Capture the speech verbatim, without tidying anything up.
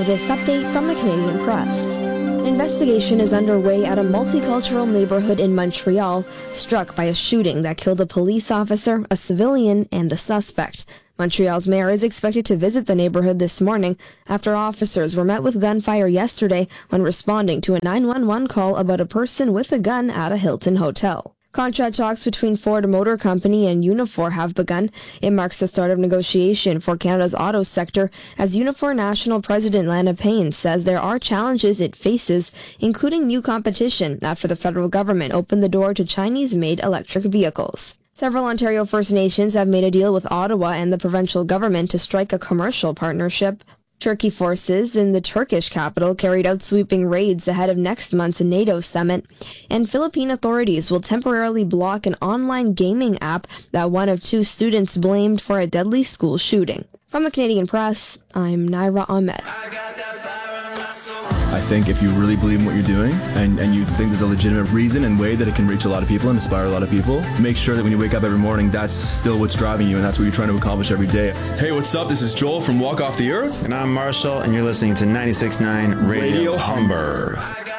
this update from the Canadian Press. An investigation is underway at a multicultural neighborhood in Montreal, struck by a shooting that killed a police officer, a civilian, and the suspect. Montreal's mayor is expected to visit the neighborhood this morning after officers were met with gunfire yesterday when responding to a nine one one call about a person with a gun at a Hilton hotel. Contract talks between Ford Motor Company and Unifor have begun. It marks the start of negotiation for Canada's auto sector as Unifor National President Lana Payne says there are challenges it faces, including new competition after the federal government opened the door to Chinese-made electric vehicles. Several Ontario First Nations have made a deal with Ottawa and the provincial government to strike a commercial partnership. Turkey forces in the Turkish capital carried out sweeping raids ahead of next month's NATO summit, and Philippine authorities will temporarily block an online gaming app that one of two students blamed for a deadly school shooting. From the Canadian Press, I'm Naira Ahmed. I think if you really believe in what you're doing and, and you think there's a legitimate reason and way that it can reach a lot of people and inspire a lot of people, make sure that when you wake up every morning, that's still what's driving you and that's what you're trying to accomplish every day. Hey, what's up? This is Joel from Walk Off the Earth. And I'm Marshall, and you're listening to ninety-six point nine Radio, Radio Humber.